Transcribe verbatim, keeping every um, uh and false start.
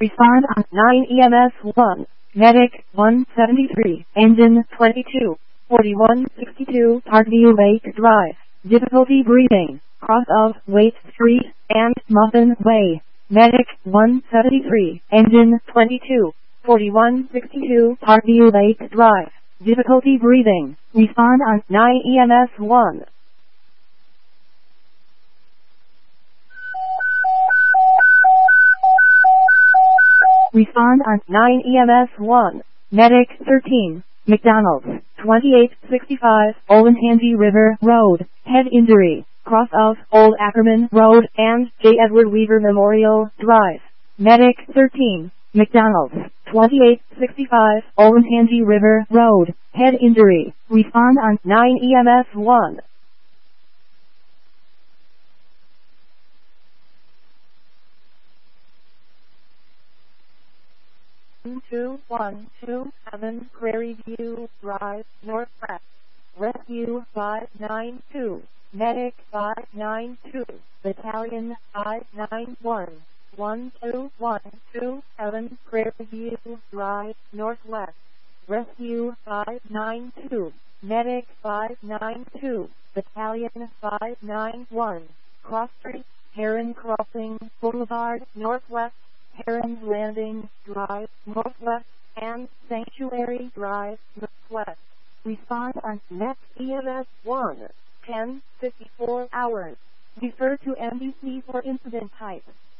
Respond on nine E M S one. Medic one seventy-three. Engine twenty-two. forty-one sixty-two Parkview Lake Drive. Difficulty breathing. Cross of Waite Street and Muffin Way. Medic one seventy-three. Engine twenty-two. forty-one sixty-two Parkview Lake Drive. Difficulty breathing. Respond on nine E M S one. Respond on nine E M S one. Medic thirteen. McDonald's, twenty-eight sixty-five Olentangy River Road. Head injury. Cross of Old Ackerman Road and J. Edward Weaver Memorial Drive. Medic thirteen. McDonald's, twenty-eight sixty-five Olentangy River Road. Head injury. Respond on nine E M S one. two one two seven Prairie View Drive, Northwest. Rescue five nine two. Medic five nine two. Battalion five nine one. one two one two seven Prairie View Drive, Northwest. Rescue five nine two. Medic five nine two. Battalion five nine one. Cross Street, Heron Crossing Boulevard, Northwest. Heron's Landing Drive, Northwest, and Sanctuary Drive, Northwest. Respond on next E M S one. ten fifty-four hours. Defer to N B C for incident type.